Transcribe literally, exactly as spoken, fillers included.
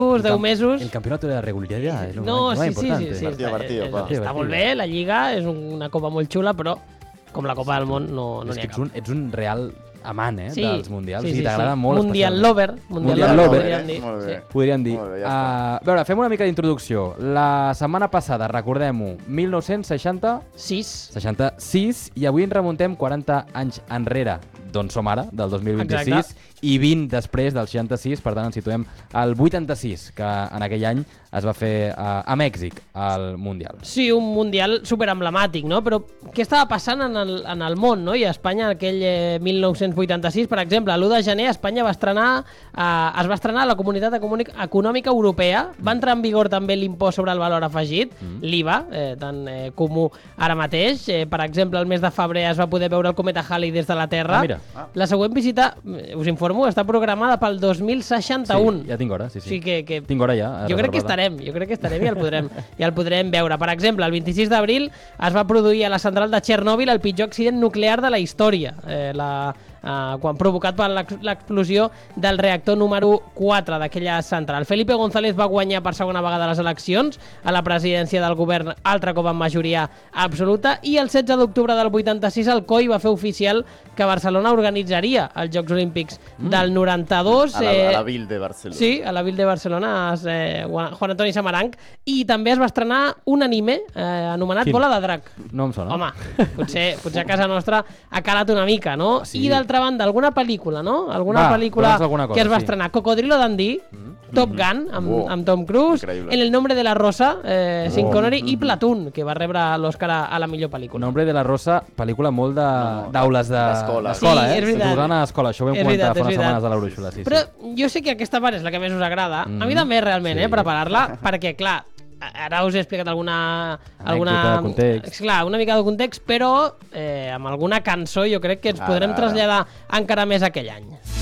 deu mesos... El campeonato de la regularidad és un no, no, sí, importante. Sí, sí, sí, Partido, està, partido, és, pa. està, està molt bé, la Lliga és una copa molt xula, però com la Copa del Món no n'hi ha ets cap. un, ets un real amant eh, Sí, dels mundials sí, sí, i t'agrada sí. molt Mundial especialment. lover. Mundial, Mundial lover, lover, podríem eh? dir. Molt bé. Sí. Podríem dir. Molt bé, ja uh, a veure, fem una mica d'introducció. La setmana passada, recordem-ho, mil nou-cents seixanta... Sis. seixanta-sis, i avui ens remuntem quaranta anys enrere d'on som ara, del dos mil vint-i-sis, Exacte. i vint després del seixanta-sis, per tant ens situem al vuitanta-sis, que en aquell any es va fer uh, a Mèxic, al Mundial. Sí, un Mundial superemblemàtic, no? Però què estava passant en el, en el món, no? I a Espanya, aquell eh, mil nou-cents vuitanta-sis, per exemple, l'u de gener Espanya va estrenar, eh, es va estrenar a la Comunitat Econòmica Europea, va entrar en vigor també l'impost sobre el valor afegit, mm. l'I V A, eh, tan eh, comú ara mateix. Eh, per exemple, el mes de febrer es va poder veure el cometa Halley des de la Terra. Ah, mira. Ah. La següent visita, us informo, està programada pel dos mil seixanta-u. Sí, ja tinc hora, sí, sí. O sigui que, que... Tinc hora ja. Jo crec que estarem, jo crec que estarem i el podrem, ja el podrem veure. Per exemple, el vint-i-sis d'abril es va produir a la central de Txernòbil el pitjor accident nuclear de la història, eh, la, eh, quan provocat per l'explosió del reactor número quatre d'aquella central. Felipe González va guanyar per segona vegada les eleccions a la presidència del govern, altre cop amb majoria absoluta, i el setze d'octubre del vuitanta-sis el C O I va fer oficial que Barcelona organitzaria els Jocs Olímpics mm. del noranta-dos. A la, eh, a la Ville de Barcelona. Sí, a la Ville de Barcelona, es, eh, Juan Antoni Samaranch, i també es va estrenar un anime eh, anomenat Quin? Bola de Drac. No em sona. Home, potser, potser a casa nostra ha calat una mica, no? Ah, sí. I d'altra banda, alguna pel·lícula, no? Alguna Va, pel·lícula dona'ns alguna cosa, que es va sí. estrenar. Cocodrilo Dundee, Mm. Top Gun, amb, Oh, amb Tom Cruise, increïble. En el nombre de la rosa, eh, Sean Oh. Connery, i Platoon, que va rebre l'Oscar a, a la millor pel·lícula. Nombre de la Rosa, pel·lícula molt de- No, d'aules de... d'escola. d'escola, Sí, eh? és veritat. Us a escola, això ho vam És comentar veritat, fa és unes veritat. setmanes a la Brúixola. Sí, Però sí. jo sé que aquesta part és la que més us agrada. Mm. A mi també, realment, Sí. eh, preparar-la, perquè, clar, ara us he explicat alguna... alguna Anècdota, context. Clar, una mica de context, però eh, amb alguna cançó jo crec que ens Ara, podrem ara. traslladar encara més aquell any.